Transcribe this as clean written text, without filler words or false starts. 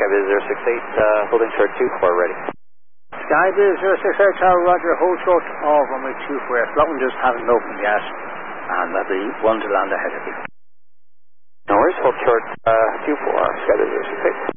Skyblue 068, holding short 24, ready. Skyblue 068, Tower, roger, hold short of runway 24. That one just haven't opened yet, and that'll be one to land ahead of you. No worries, hold short 24, Skyblue 068.